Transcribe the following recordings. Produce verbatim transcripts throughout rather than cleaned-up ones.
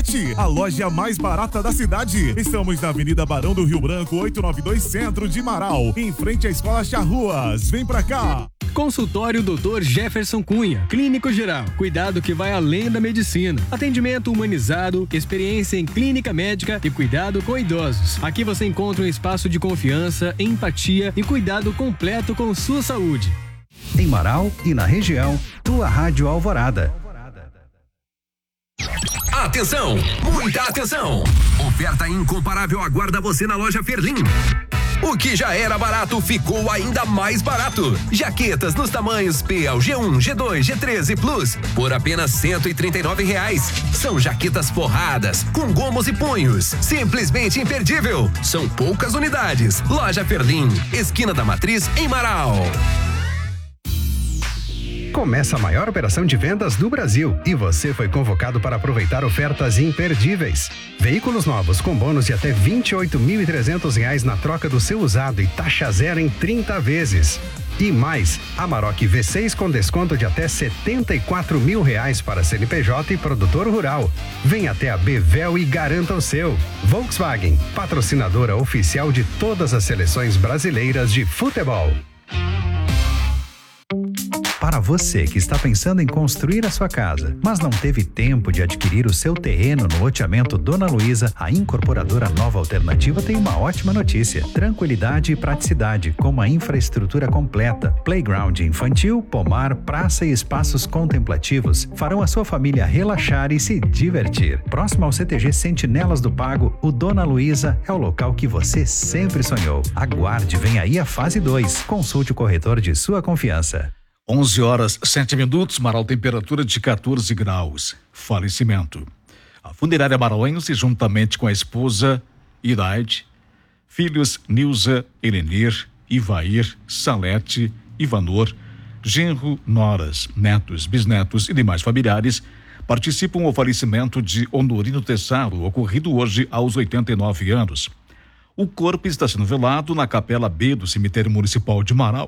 Internet, a loja mais barata da cidade. Estamos na Avenida Barão do Rio Branco, oitocentos e noventa e dois, Centro de Marau, em frente à Escola Charruas. Vem pra cá. Consultório doutor Jefferson Cunha, clínico geral, cuidado que vai além da medicina, atendimento humanizado, experiência em clínica médica e cuidado com idosos. Aqui você encontra um espaço de confiança, empatia e cuidado completo com sua saúde. Em Marau e na região, tua Rádio Alvorada. Atenção, muita atenção! Oferta incomparável aguarda você na loja Ferlim. O que já era barato ficou ainda mais barato. Jaquetas nos tamanhos P ao G um, G dois, G treze Plus por apenas cento e trinta e nove reais. São jaquetas forradas, com gomos e punhos. Simplesmente imperdível. São poucas unidades. Loja Ferlim, esquina da Matriz, em Marau. Começa a maior operação de vendas do Brasil e você foi convocado para aproveitar ofertas imperdíveis. Veículos novos com bônus de até vinte e oito mil e trezentos reais na troca do seu usado e taxa zero em trinta vezes. E mais, Amarok V seis com desconto de até setenta e quatro mil reais para C N P J e produtor rural. Venha até a Bevel e garanta o seu. Volkswagen, patrocinadora oficial de todas as seleções brasileiras de futebol. Para você que está pensando em construir a sua casa, mas não teve tempo de adquirir o seu terreno no loteamento Dona Luísa, a incorporadora Nova Alternativa tem uma ótima notícia. Tranquilidade e praticidade, com uma infraestrutura completa, playground infantil, pomar, praça e espaços contemplativos, farão a sua família relaxar e se divertir. Próximo ao C T G Sentinelas do Pago, o Dona Luísa é o local que você sempre sonhou. Aguarde, vem aí a fase dois. Consulte o corretor de sua confiança. onze horas, sete minutos, Marau, temperatura de quatorze graus. Falecimento. A funerária marauense, juntamente com a esposa Iraide, filhos Nilza, Elenir, Ivair, Salete, Ivanor, genro, noras, netos, bisnetos e demais familiares, participam do falecimento de Honorino Tessaro, ocorrido hoje aos oitenta e nove anos. O corpo está sendo velado na Capela B do Cemitério Municipal de Marau.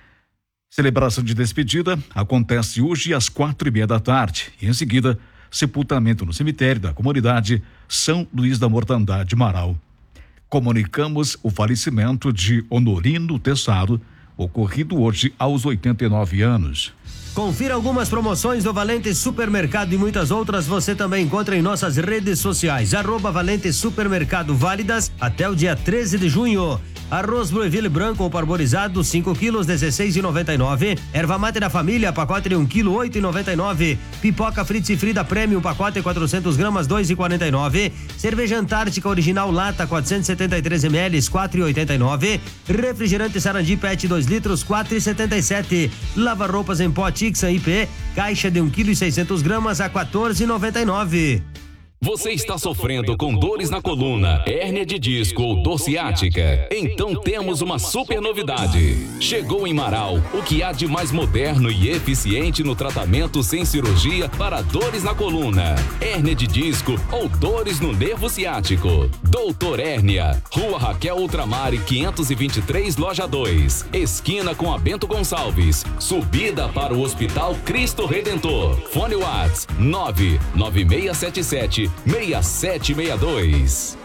Celebração de despedida acontece hoje às quatro e meia da tarde e, em seguida, sepultamento no cemitério da comunidade São Luís da Mortandade, Marau. Comunicamos o falecimento de Honorino Tessaro, ocorrido hoje aos oitenta e nove anos. Confira algumas promoções do Valente Supermercado e muitas outras você também encontra em nossas redes sociais. Arroba Valente Supermercado, válidas até o dia treze de junho. Arroz Blueville branco ou parborizado, cinco quilos, dezesseis reais e noventa e nove centavos. Erva mate da família, pacote de um quilo, oito reais e noventa e nove centavos. Pipoca Fritz e Frida Premium, pacote quatrocentas gramas, dois reais e quarenta e nove centavos. Cerveja Antártica Original Lata, quatrocentos e setenta e três mililitros, quatro reais e oitenta e nove centavos. Refrigerante Sarandi Pet dois litros, quatro reais e setenta e sete centavos. Lava roupas em pó Tixan I P, caixa de um quilo e seiscentas gramas a quatorze reais e noventa e nove centavos. Você está sofrendo com dores na coluna, hérnia de disco ou dor ciática? Então temos uma super novidade. Chegou em Marau o que há de mais moderno e eficiente no tratamento sem cirurgia para dores na coluna, hérnia de disco ou dores no nervo ciático. Doutor Hérnia, Rua Raquel Ultramare quinhentos e vinte e três, Loja dois, esquina com a Bento Gonçalves, subida para o Hospital Cristo Redentor. Fone WhatsApp nove nove seis sete sete seis sete seis dois.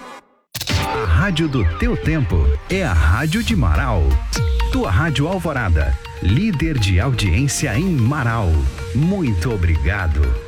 A rádio do teu tempo é a Rádio de Marau. Tua Rádio Alvorada, líder de audiência em Marau. Muito obrigado.